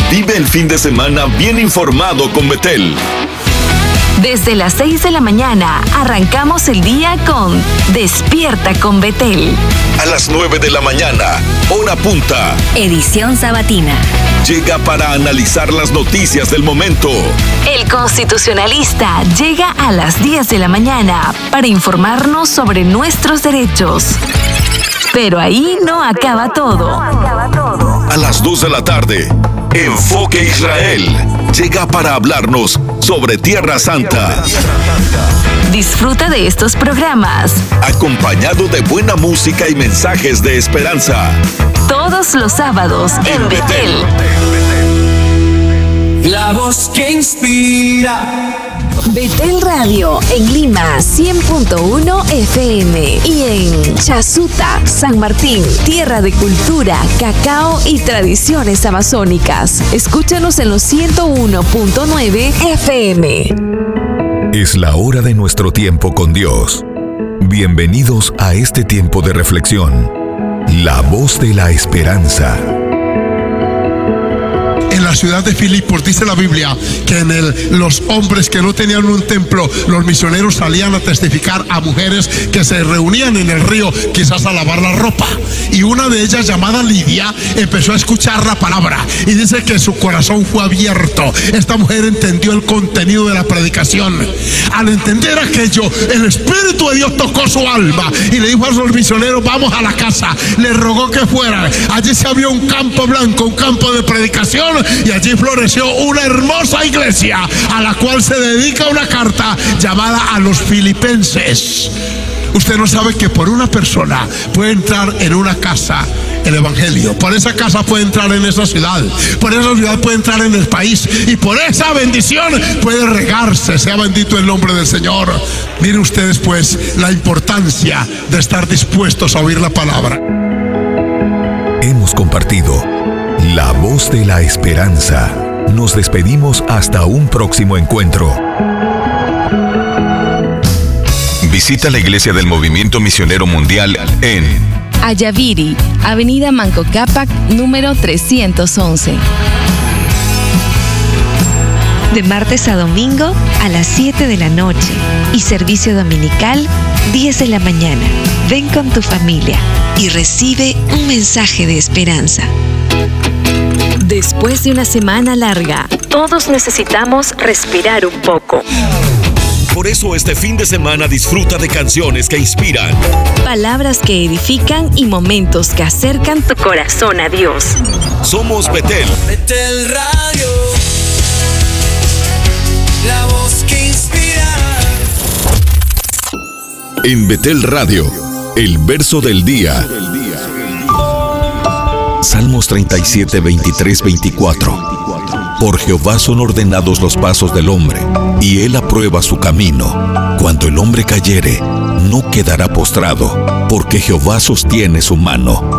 Vive el fin de semana bien informado con Betel. Desde las 6 de la mañana arrancamos el día con Despierta con Betel. A las 9 de la mañana, hora punta. Edición sabatina. Llega para analizar las noticias del momento. El Constitucionalista llega a las 10 de la mañana para informarnos sobre nuestros derechos. Pero ahí no acaba todo. A las 2 de la tarde, Enfoque Israel llega para hablarnos sobre Tierra Santa. Disfruta de estos programas, acompañado de buena música y mensajes de esperanza. Todos los sábados en Betel. La voz que inspira. Betel Radio en Lima 100.1 FM y en Chasuta, San Martín, tierra de cultura, cacao y tradiciones amazónicas. Escúchanos en los 101.9 FM. Es la hora de nuestro tiempo con Dios. Bienvenidos a este tiempo de reflexión. La voz de la esperanza. En la ciudad de Filipos dice la Biblia que los hombres que no tenían un templo, los misioneros salían a testificar a mujeres que se reunían en el río, quizás a lavar la ropa. Y una de ellas, llamada Lidia, empezó a escuchar la palabra y dice que su corazón fue abierto. Esta mujer entendió el contenido de la predicación. Al entender aquello, el Espíritu de Dios tocó su alma y le dijo a los misioneros: vamos a la casa. Le rogó que fueran. Allí se abrió un campo blanco, un campo de predicación, y allí floreció una hermosa iglesia a la cual se dedica una carta llamada a los filipenses. Usted no sabe que por una persona puede entrar en una casa el evangelio, por esa casa puede entrar en esa ciudad, por esa ciudad puede entrar en el país, y por esa bendición puede regarse. Sea bendito el nombre del Señor. Miren ustedes pues la importancia de estar dispuestos a oír la palabra. Hemos compartido La Voz de la Esperanza. Nos despedimos hasta un próximo encuentro. Visita la Iglesia del Movimiento Misionero Mundial en Ayaviri, Avenida Manco Cápac, número 311. De martes a domingo a las 7 de la noche y servicio dominical 10 de la mañana. Ven con tu familia y recibe un mensaje de esperanza. Después de una semana larga, todos necesitamos respirar un poco. Por eso este fin de semana disfruta de canciones que inspiran, palabras que edifican y momentos que acercan tu corazón a Dios. Somos Betel. Betel Radio, la voz que inspira. En Betel Radio, el verso del día. Salmos 37, 23, 24. Por Jehová son ordenados los pasos del hombre, y él aprueba su camino. Cuando el hombre cayere, no quedará postrado, porque Jehová sostiene su mano.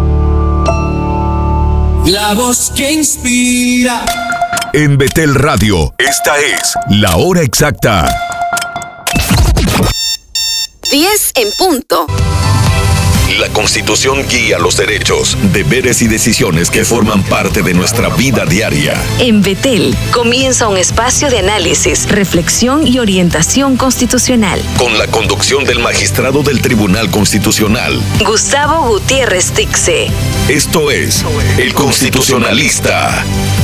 La voz que inspira. En Betel Radio, esta es la hora exacta. 10 en punto. La Constitución guía los derechos, deberes y decisiones que forman parte de nuestra vida diaria. En Betel comienza un espacio de análisis, reflexión y orientación constitucional. Con la conducción del magistrado del Tribunal Constitucional, Gustavo Gutiérrez Tixe. Esto es El Constitucionalista.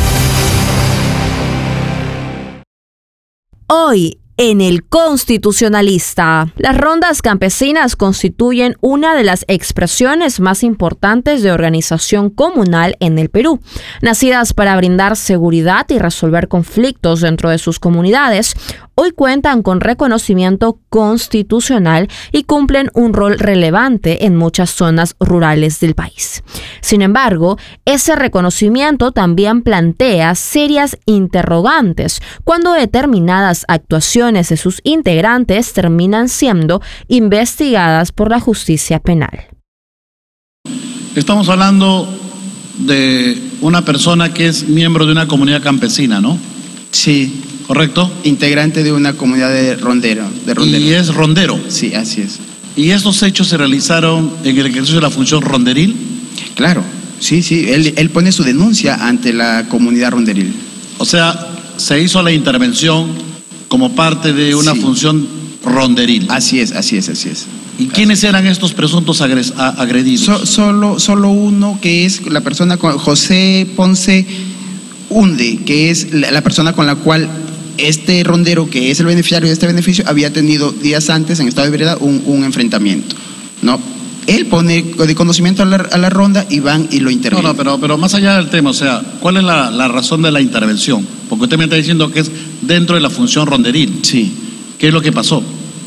Hoy, en El Constitucionalista, las rondas campesinas constituyen una de las expresiones más importantes de organización comunal en el Perú. Nacidas para brindar seguridad y resolver conflictos dentro de sus comunidades, hoy cuentan con reconocimiento constitucional y cumplen un rol relevante en muchas zonas rurales del país. Sin embargo, ese reconocimiento también plantea serias interrogantes cuando determinadas actuaciones de sus integrantes terminan siendo investigadas por la justicia penal. Estamos hablando de una persona que es miembro de una comunidad campesina, ¿no? Sí. ¿Correcto? Integrante de una comunidad de rondero. ¿Y es rondero? Sí, así es. ¿Y estos hechos se realizaron en el ejercicio de la función ronderil? Claro, Sí, él pone su denuncia ante la comunidad ronderil. O sea, se hizo la intervención como parte de una función ronderil. Así es. ¿Y quiénes eran estos presuntos agredidos? Solo uno, que es la persona José Ponce Hunde, que es la persona con la cual este rondero, que es el beneficiario de este beneficio, había tenido días antes en estado de ebriedad un enfrentamiento, ¿no? Él pone de conocimiento a la ronda y van y lo intervienen. No, pero más allá del tema, o sea, ¿cuál es la razón de la intervención? Porque usted me está diciendo que es dentro de la función ronderil. Sí. ¿Qué es lo que pasó?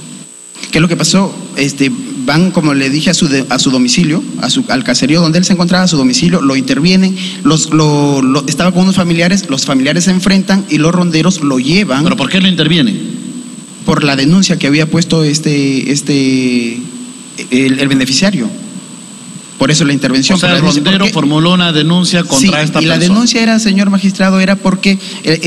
Van, como le dije, a su domicilio, al caserío donde él se encontraba, a su domicilio, lo intervienen, estaba con unos familiares, los familiares se enfrentan y los ronderos lo llevan. ¿Pero por qué lo intervienen? Por la denuncia que había puesto el beneficiario. Por eso la intervención. O sea, el rondero formuló una denuncia contra esta persona. Y la denuncia era, señor magistrado, era porque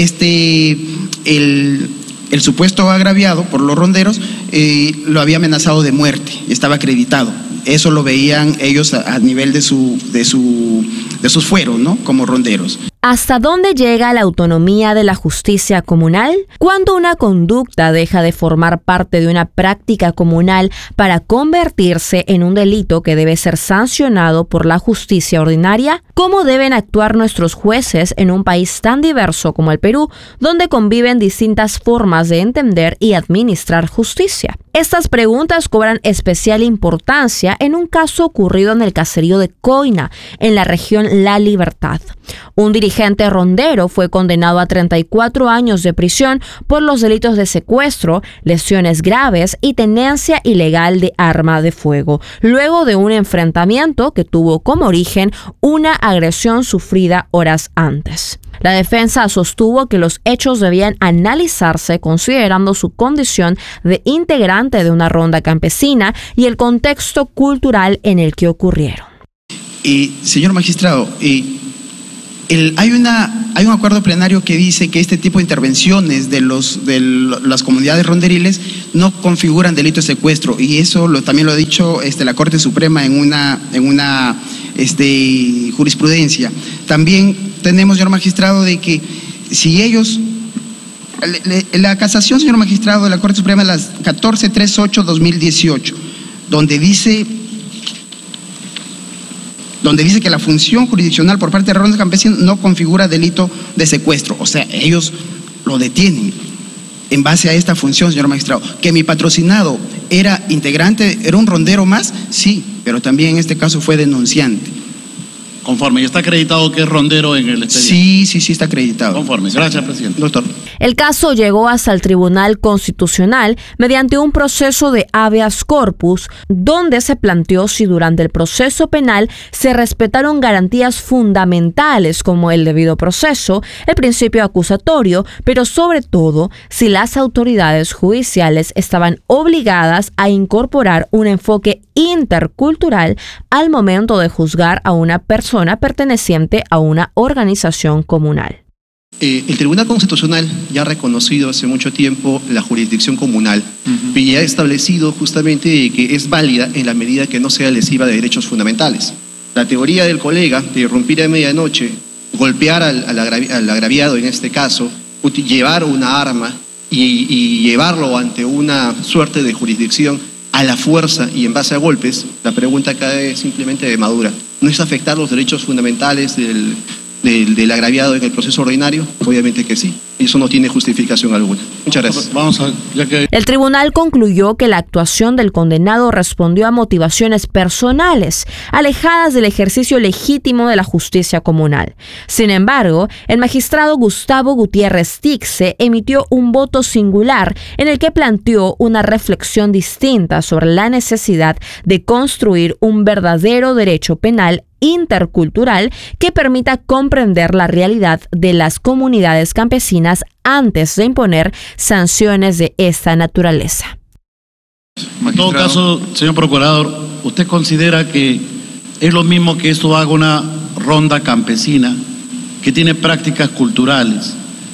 el supuesto agraviado por los ronderos lo había amenazado de muerte, estaba acreditado. Eso lo veían ellos a nivel de sus fueros, ¿no? Como ronderos. ¿Hasta dónde llega la autonomía de la justicia comunal? ¿Cuándo una conducta deja de formar parte de una práctica comunal para convertirse en un delito que debe ser sancionado por la justicia ordinaria? ¿Cómo deben actuar nuestros jueces en un país tan diverso como el Perú, donde conviven distintas formas de entender y administrar justicia? Estas preguntas cobran especial importancia en un caso ocurrido en el caserío de Coina, en la región La Libertad. Un dirigente rondero fue condenado a 34 años de prisión por los delitos de secuestro, lesiones graves y tenencia ilegal de arma de fuego, luego de un enfrentamiento que tuvo como origen una agresión sufrida horas antes. La defensa sostuvo que los hechos debían analizarse considerando su condición de integrante de una ronda campesina y el contexto cultural en el que ocurrieron. Señor magistrado, hay un acuerdo plenario que dice que este tipo de intervenciones de las comunidades ronderiles no configuran delito de secuestro, y eso también lo ha dicho la Corte Suprema en una jurisprudencia. También tenemos, señor magistrado, de que si ellos, la casación, señor magistrado, de la Corte Suprema, las 1438/2018, donde dice que la función jurisdiccional por parte de rondas campesinas no configura delito de secuestro. O sea, ellos lo detienen en base a esta función, señor magistrado. Que mi patrocinado era integrante, era un rondero más, sí, pero también en este caso fue denunciante. Conforme, ¿y está acreditado que es rondero en el expediente? Sí, está acreditado. Conforme, gracias, presidente. Doctor. El caso llegó hasta el Tribunal Constitucional mediante un proceso de habeas corpus, donde se planteó si durante el proceso penal se respetaron garantías fundamentales como el debido proceso, el principio acusatorio, pero sobre todo si las autoridades judiciales estaban obligadas a incorporar un enfoque intercultural al momento de juzgar a una persona perteneciente a una organización comunal. El Tribunal Constitucional ya ha reconocido hace mucho tiempo la jurisdicción comunal y ya ha establecido justamente que es válida en la medida que no sea lesiva de derechos fundamentales. La teoría del colega de irrumpir a medianoche, golpear al agraviado en este caso, llevar una arma y llevarlo ante una suerte de jurisdicción a la fuerza y en base a golpes, la pregunta acá es simplemente de madura. ¿No es afectar los derechos fundamentales del agraviado en el proceso ordinario? Obviamente que sí. Eso no tiene justificación alguna. Muchas gracias. El tribunal concluyó que la actuación del condenado respondió a motivaciones personales, alejadas del ejercicio legítimo de la justicia comunal. Sin embargo, el magistrado Gustavo Gutiérrez Tixe emitió un voto singular en el que planteó una reflexión distinta sobre la necesidad de construir un verdadero derecho penal intercultural que permita comprender la realidad de las comunidades campesinas antes de imponer sanciones de esta naturaleza. En todo caso, señor procurador, ¿usted considera que es lo mismo que esto haga una ronda campesina que tiene prácticas culturales,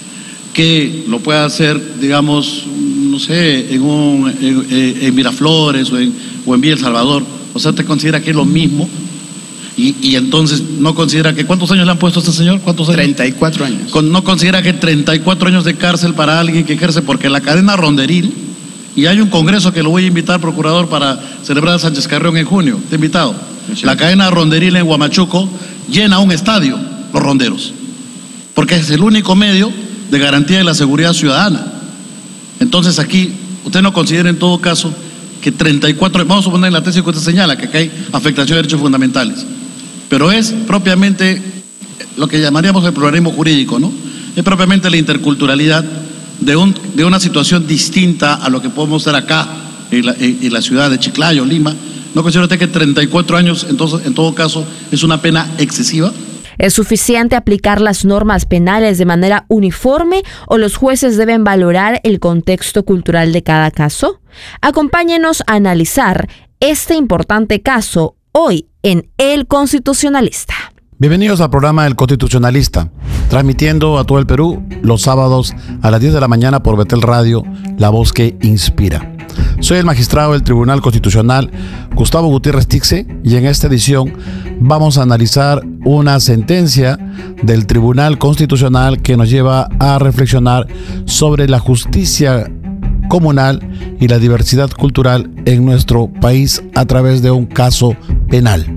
que lo pueda hacer, digamos, no sé, en Miraflores o en Villa El Salvador? O sea, ¿usted considera que es lo mismo? Y entonces no considera que... ¿Cuántos años le han puesto a este señor? ¿Cuántos años? 34 años. No considera que 34 años de cárcel para alguien que ejerce, porque la cadena ronderil, y hay un congreso que lo voy a invitar, procurador, para celebrar a Sánchez Carrión en junio, te he invitado. La cadena ronderil en Huamachuco llena un estadio, los ronderos, porque es el único medio de garantía de la seguridad ciudadana. Entonces aquí, usted no considera en todo caso que 34, vamos a poner en la tesis que usted señala, que acá hay afectación de derechos fundamentales, pero es propiamente lo que llamaríamos el pluralismo jurídico, ¿no? Es propiamente la interculturalidad de una situación distinta a lo que podemos ver acá en la ciudad de Chiclayo, Lima. ¿No considera usted que 34 años, entonces, en todo caso, es una pena excesiva? ¿Es suficiente aplicar las normas penales de manera uniforme o los jueces deben valorar el contexto cultural de cada caso? Acompáñenos a analizar este importante caso hoy en El Constitucionalista. Bienvenidos al programa El Constitucionalista, transmitiendo a todo el Perú los sábados a las 10 de la mañana por Betel Radio, la voz que inspira. Soy el magistrado del Tribunal Constitucional, Gustavo Gutiérrez Tixe, y en esta edición vamos a analizar una sentencia del Tribunal Constitucional que nos lleva a reflexionar sobre la justicia comunal y la diversidad cultural en nuestro país a través de un caso penal.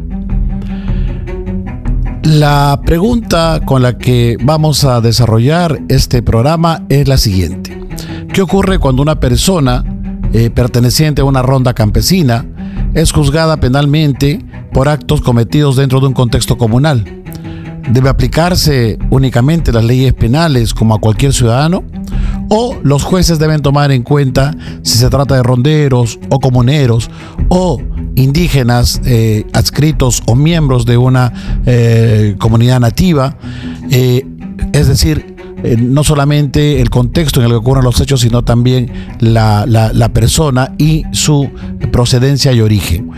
La pregunta con la que vamos a desarrollar este programa es la siguiente: ¿qué ocurre cuando una persona perteneciente a una ronda campesina es juzgada penalmente por actos cometidos dentro de un contexto comunal? ¿Debe aplicarse únicamente las leyes penales como a cualquier ciudadano? ¿O los jueces deben tomar en cuenta si se trata de ronderos o comuneros o indígenas adscritos o miembros de una comunidad nativa? Es decir, no solamente el contexto en el que ocurren los hechos, sino también la persona y su procedencia y origen.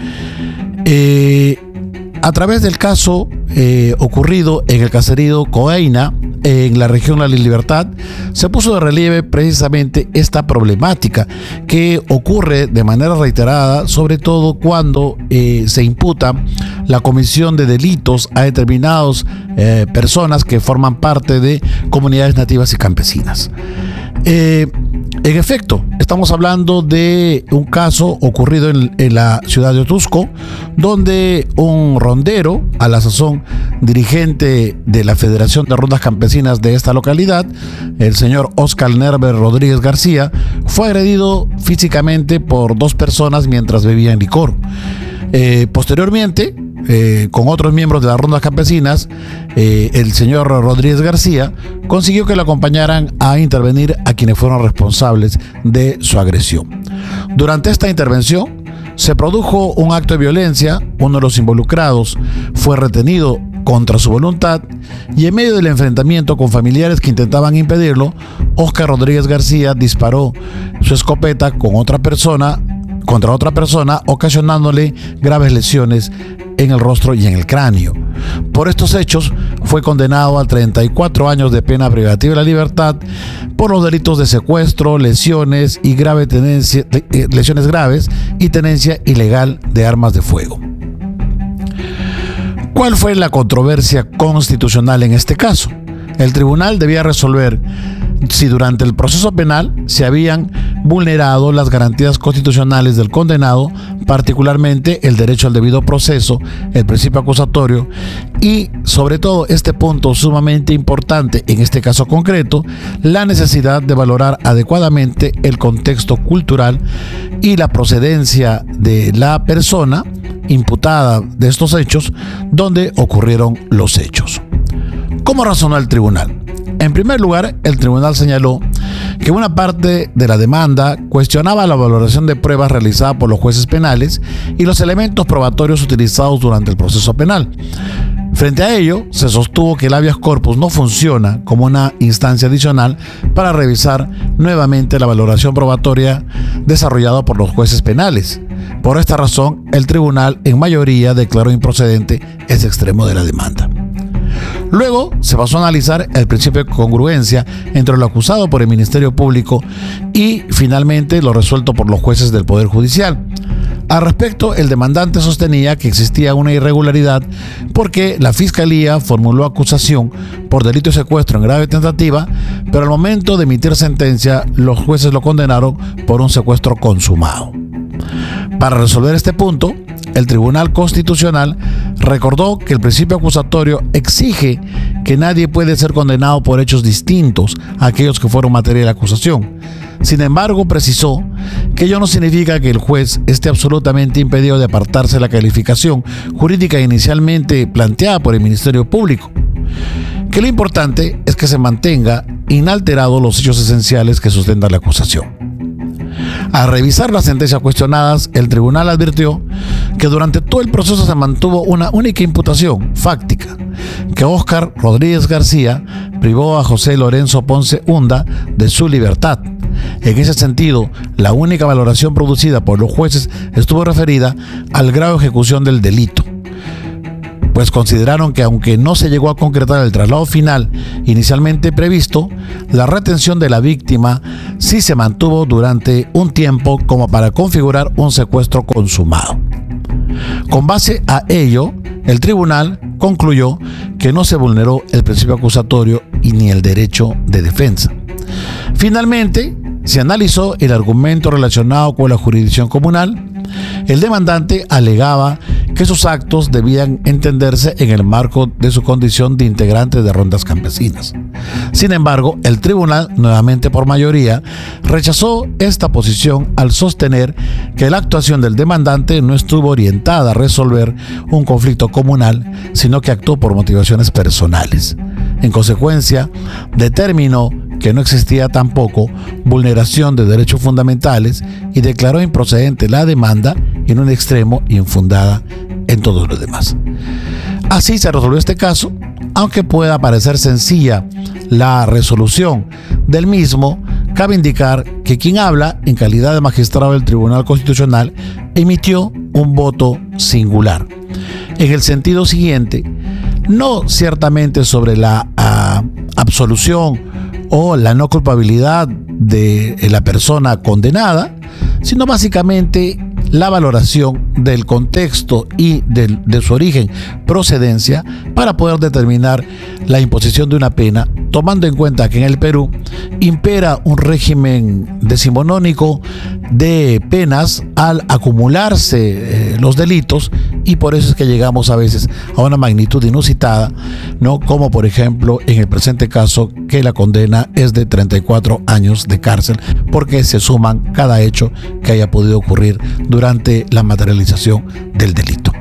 A través del caso ocurrido en el caserío Coeina, en la región La Libertad, se puso de relieve precisamente esta problemática que ocurre de manera reiterada, sobre todo cuando se imputa la comisión de delitos a determinadas personas que forman parte de comunidades nativas y campesinas. En efecto, estamos hablando de un caso ocurrido en la ciudad de Otusco, donde un rondero, a la sazón dirigente de la Federación de Rondas Campesinas de esta localidad, el señor Oscar Nerber Rodríguez García, fue agredido físicamente por dos personas mientras bebían licor. Posteriormente, con otros miembros de las rondas campesinas, el señor Rodríguez García consiguió que lo acompañaran a intervenir a quienes fueron responsables de su agresión. Durante esta intervención se produjo un acto de violencia. Uno de los involucrados fue retenido contra su voluntad y en medio del enfrentamiento con familiares que intentaban impedirlo, Oscar Rodríguez García disparó su escopeta contra otra persona, ocasionándole graves lesiones en el rostro y en el cráneo. Por estos hechos fue condenado a 34 años de pena privativa de la libertad por los delitos de secuestro, lesiones graves y tenencia ilegal de armas de fuego. ¿Cuál fue la controversia constitucional en este caso? El tribunal debía resolver si durante el proceso penal se habían vulnerado las garantías constitucionales del condenado, particularmente el derecho al debido proceso, el principio acusatorio y, sobre todo, este punto sumamente importante en este caso concreto, la necesidad de valorar adecuadamente el contexto cultural y la procedencia de la persona imputada de estos hechos donde ocurrieron los hechos. ¿Cómo razonó el tribunal? En primer lugar, el tribunal señaló que una parte de la demanda cuestionaba la valoración de pruebas realizada por los jueces penales y los elementos probatorios utilizados durante el proceso penal. Frente a ello, se sostuvo que el habeas corpus no funciona como una instancia adicional para revisar nuevamente la valoración probatoria desarrollada por los jueces penales. Por esta razón, el tribunal en mayoría declaró improcedente ese extremo de la demanda. Luego se pasó a analizar el principio de congruencia entre lo acusado por el Ministerio Público y finalmente lo resuelto por los jueces del Poder Judicial. Al respecto, el demandante sostenía que existía una irregularidad porque la Fiscalía formuló acusación por delito de secuestro en grave tentativa, pero al momento de emitir sentencia, los jueces lo condenaron por un secuestro consumado. Para resolver este punto, el Tribunal Constitucional recordó que el principio acusatorio exige que nadie puede ser condenado por hechos distintos a aquellos que fueron materia de la acusación. Sin embargo, precisó que ello no significa que el juez esté absolutamente impedido de apartarse de la calificación jurídica inicialmente planteada por el Ministerio Público, que lo importante es que se mantenga inalterados los hechos esenciales que sustentan la acusación. Al revisar las sentencias cuestionadas, el tribunal advirtió que durante todo el proceso se mantuvo una única imputación fáctica, que Óscar Rodríguez García privó a José Lorenzo Ponce Hunda de su libertad. En ese sentido, la única valoración producida por los jueces estuvo referida al grado de ejecución del delito, pues consideraron que aunque no se llegó a concretar el traslado final inicialmente previsto, la retención de la víctima sí se mantuvo durante un tiempo como para configurar un secuestro consumado. Con base a ello, el tribunal concluyó que no se vulneró el principio acusatorio y ni el derecho de defensa. Finalmente, se analizó el argumento relacionado con la jurisdicción comunal. El demandante alegaba que sus actos debían entenderse en el marco de su condición de integrante de rondas campesinas. Sin embargo, el tribunal, nuevamente por mayoría, rechazó esta posición al sostener que la actuación del demandante no estuvo orientada a resolver un conflicto comunal, sino que actuó por motivaciones personales. En consecuencia, determinó que no existía tampoco vulneración de derechos fundamentales y declaró improcedente la demanda y en un extremo infundada en todos los demás. Así se resolvió este caso, aunque pueda parecer sencilla la resolución del mismo. Cabe indicar que quien habla en calidad de magistrado del Tribunal Constitucional emitió un voto singular, en el sentido siguiente: no ciertamente sobre la absolución o la no culpabilidad de la persona condenada, sino básicamente la valoración del contexto y de su origen, procedencia, para poder determinar la imposición de una pena, tomando en cuenta que en el Perú impera un régimen decimonónico de penas al acumularse los delitos, y por eso es que llegamos a veces a una magnitud inusitada, ¿no? Como por ejemplo en el presente caso, que la condena es de 34 años de cárcel, porque se suman cada hecho que haya podido ocurrir durante la materialización del delito.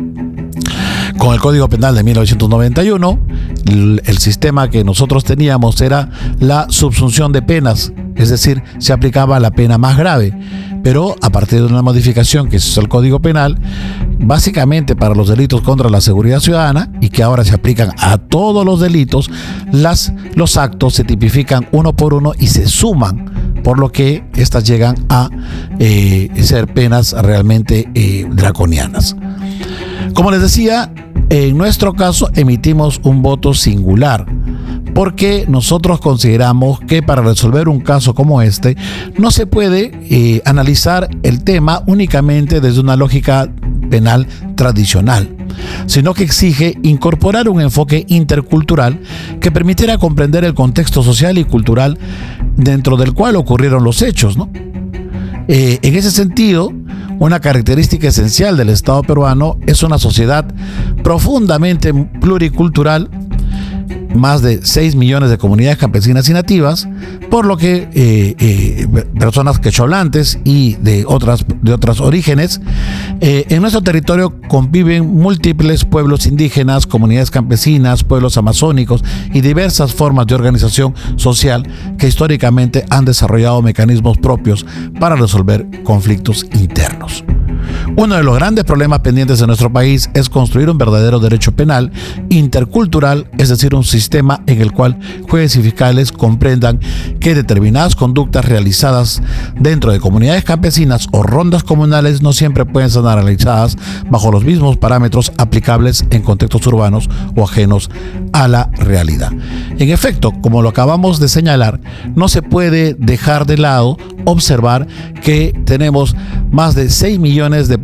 Con el Código Penal de 1991, el sistema que nosotros teníamos era la subsunción de penas, es decir, se aplicaba la pena más grave. Pero a partir de una modificación que se hizo al Código Penal, básicamente para los delitos contra la seguridad ciudadana, y que ahora se aplican a todos los delitos, los actos se tipifican uno por uno y se suman, por lo que estas llegan a ser penas realmente draconianas. Como les decía, en nuestro caso emitimos un voto singular, porque nosotros consideramos que para resolver un caso como este no se puede analizar el tema únicamente desde una lógica penal tradicional, sino que exige incorporar un enfoque intercultural que permitiera comprender el contexto social y cultural dentro del cual ocurrieron los hechos, ¿no? En ese sentido, una característica esencial del Estado peruano es una sociedad profundamente pluricultural, más de 6 millones de comunidades campesinas y nativas, por lo que personas quechohablantes y de otros orígenes. En nuestro territorio conviven múltiples pueblos indígenas, comunidades campesinas, pueblos amazónicos y diversas formas de organización social que históricamente han desarrollado mecanismos propios para resolver conflictos internos. Uno de los grandes problemas pendientes de nuestro país es construir un verdadero derecho penal intercultural, es decir, un sistema en el cual jueces y fiscales comprendan que determinadas conductas realizadas dentro de comunidades campesinas o rondas comunales no siempre pueden ser analizadas bajo los mismos parámetros aplicables en contextos urbanos o ajenos a la realidad. En efecto, como lo acabamos de señalar, no se puede dejar de lado observar que tenemos más de 6 millones de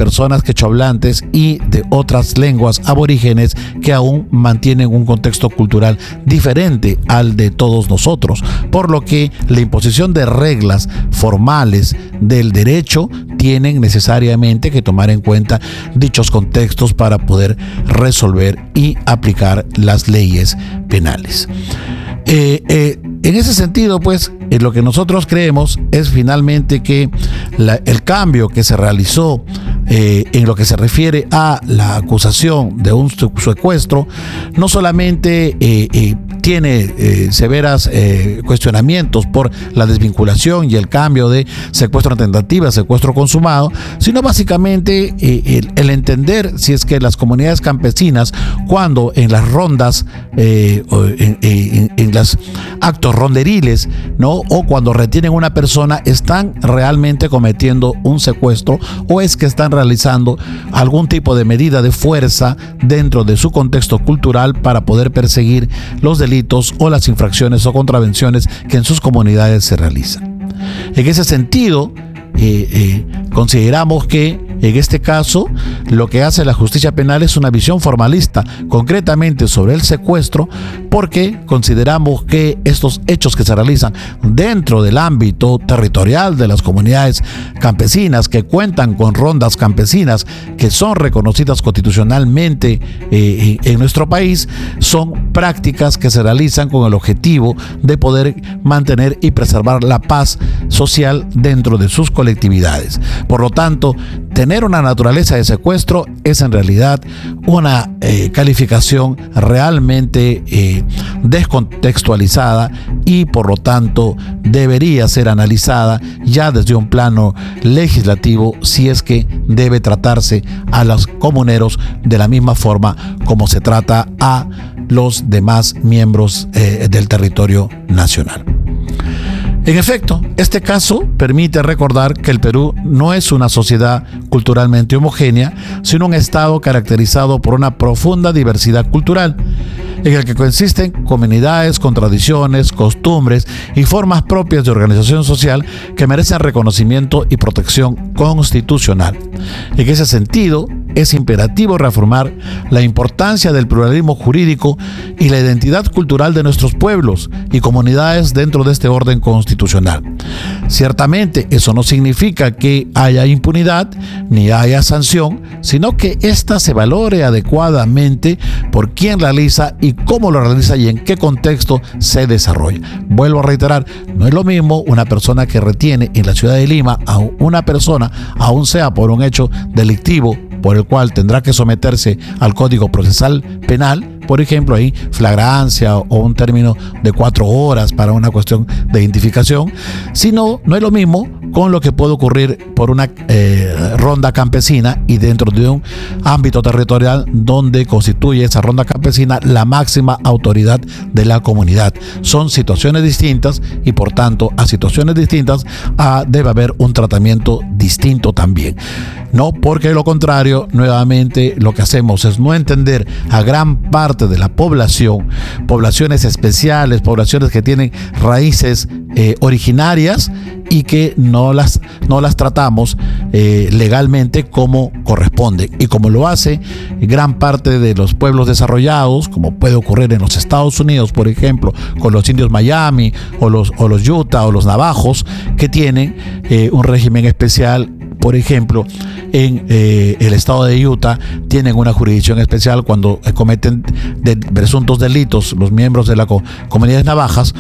personas quechohablantes y de otras lenguas aborígenes que aún mantienen un contexto cultural diferente al de todos nosotros, por lo que la imposición de reglas formales del derecho tienen necesariamente que tomar en cuenta dichos contextos para poder resolver y aplicar las leyes penales. En ese sentido, pues, lo que nosotros creemos es finalmente que el cambio que se realizó en lo que se refiere a la acusación de un secuestro no solamente tiene severas cuestionamientos por la desvinculación y el cambio de secuestro en tentativa a secuestro consumado, sino básicamente el entender si es que las comunidades campesinas, cuando en las rondas, en los actos ronderiles, ¿no?, o cuando retienen una persona, están realmente cometiendo un secuestro o es que están realizando algún tipo de medida de fuerza dentro de su contexto cultural para poder perseguir los delitos o las infracciones o contravenciones que en sus comunidades se realizan. En ese sentido, consideramos que en este caso lo que hace la justicia penal es una visión formalista, concretamente sobre el secuestro, porque consideramos que estos hechos que se realizan dentro del ámbito territorial de las comunidades campesinas que cuentan con rondas campesinas que son reconocidas constitucionalmente en nuestro país, son prácticas que se realizan con el objetivo de poder mantener y preservar la paz social dentro de sus colectividades. Por lo tanto, tener una naturaleza de secuestro es en realidad una calificación realmente descontextualizada y por lo tanto debería ser analizada ya desde un plano legislativo si es que debe tratarse a los comuneros de la misma forma como se trata a los demás miembros del territorio nacional. En efecto, este caso permite recordar que el Perú no es una sociedad culturalmente homogénea, sino un estado caracterizado por una profunda diversidad cultural, en el que coexisten comunidades con tradiciones, costumbres y formas propias de organización social que merecen reconocimiento y protección constitucional. En ese sentido, es imperativo reafirmar la importancia del pluralismo jurídico y la identidad cultural de nuestros pueblos y comunidades dentro de este orden constitucional. Ciertamente, eso no significa que haya impunidad ni haya sanción, sino que ésta se valore adecuadamente por quién realiza y cómo lo realiza y en qué contexto se desarrolla. Vuelvo a reiterar, no es lo mismo una persona que retiene en la ciudad de Lima a una persona, aun sea por un hecho delictivo, por el cual tendrá que someterse al Código Procesal Penal, por ejemplo, ahí flagrancia o un término de 4 horas para una cuestión de identificación, sino no es lo mismo con lo que puede ocurrir por una ronda campesina y dentro de un ámbito territorial donde constituye esa ronda campesina la máxima autoridad de la comunidad. Son situaciones distintas y por tanto a situaciones distintas debe haber un tratamiento distinto también. No, porque de lo contrario, nuevamente lo que hacemos es no entender a gran parte de la población, poblaciones especiales, poblaciones que tienen raíces originarias y que no las tratamos legalmente como corresponde. Y como lo hace gran parte de los pueblos desarrollados, como puede ocurrir en los Estados Unidos, por ejemplo, con los indios Miami o los Utah o los navajos, que tienen un régimen especial. Por ejemplo, en el estado de Utah tienen una jurisdicción especial cuando cometen presuntos delitos los miembros de la comunidad navajos,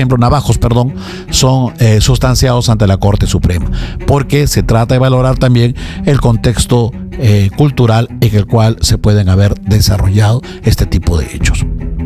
son sustanciados ante la Corte Suprema, porque se trata de valorar también el contexto cultural en el cual se pueden haber desarrollado este tipo de hechos.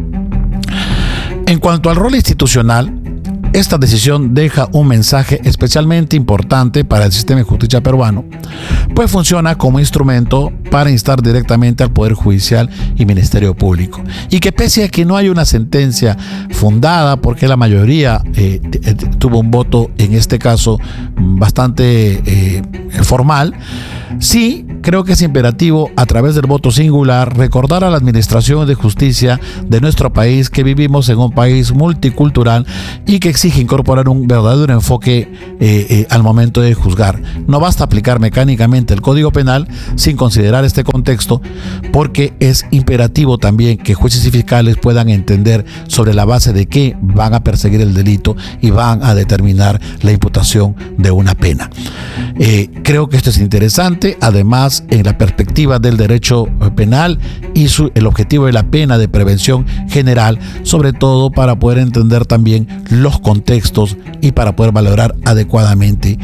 En cuanto al rol institucional, esta decisión deja un mensaje especialmente importante para el sistema de justicia peruano, pues funciona como instrumento para instar directamente al Poder Judicial y Ministerio Público, y que pese a que no hay una sentencia fundada, porque la mayoría tuvo un voto en este caso bastante formal, sí creo que es imperativo, a través del voto singular, recordar a la Administración de Justicia de nuestro país que vivimos en un país multicultural y que exige incorporar un verdadero enfoque al momento de juzgar. No basta aplicar mecánicamente el Código Penal sin considerar este contexto, porque es imperativo también que jueces y fiscales puedan entender sobre la base de qué van a perseguir el delito y van a determinar la imputación de una pena. Creo que esto es interesante, además en la perspectiva del derecho penal y el objetivo de la pena de prevención general, sobre todo para poder entender también los contextos y para poder valorar adecuadamente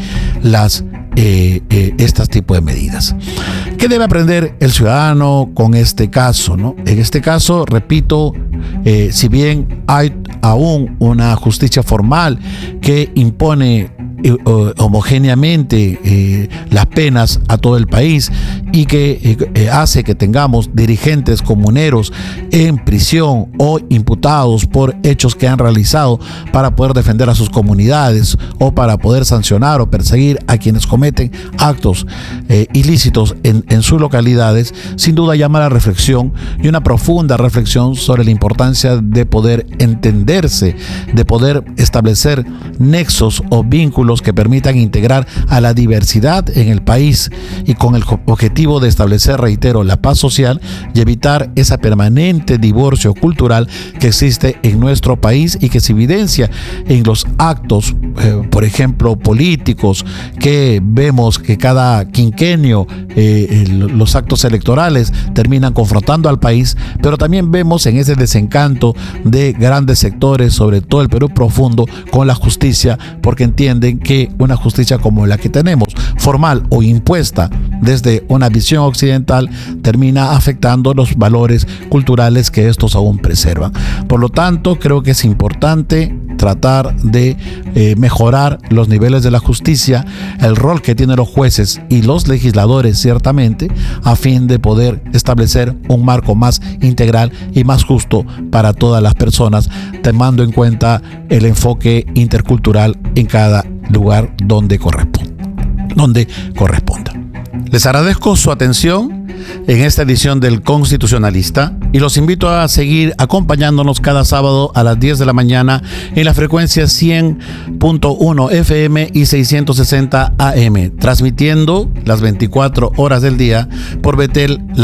estos tipos de medidas. ¿Qué debe aprender el ciudadano con este caso, ¿no? En este caso, repito, si bien hay aún una justicia formal que impone homogéneamente las penas a todo el país y que hace que tengamos dirigentes comuneros en prisión o imputados por hechos que han realizado para poder defender a sus comunidades o para poder sancionar o perseguir a quienes cometen actos ilícitos en sus localidades, sin duda llama a la reflexión y una profunda reflexión sobre la importancia de poder entenderse, de poder establecer nexos o vínculos que permitan integrar a la diversidad en el país y con el objetivo de establecer, reitero, la paz social y evitar esa permanente divorcio cultural que existe en nuestro país y que se evidencia en los actos, por ejemplo, políticos, que vemos que cada quinquenio los actos electorales terminan confrontando al país, pero también vemos en ese desencanto de grandes sectores, sobre todo el Perú profundo, con la justicia, porque entienden que una justicia como la que tenemos, formal o impuesta desde una visión occidental, termina afectando los valores culturales que estos aún preservan. Por lo tanto, creo que es importante tratar de mejorar los niveles de la justicia, el rol que tienen los jueces y los legisladores, ciertamente, a fin de poder establecer un marco más integral y más justo para todas las personas, tomando en cuenta el enfoque intercultural en cada lugar donde corresponda. Les agradezco su atención en esta edición del Constitucionalista y los invito a seguir acompañándonos cada sábado a las 10 de la mañana en la frecuencia 100.1 FM y 660 AM, transmitiendo las 24 horas del día por Betel,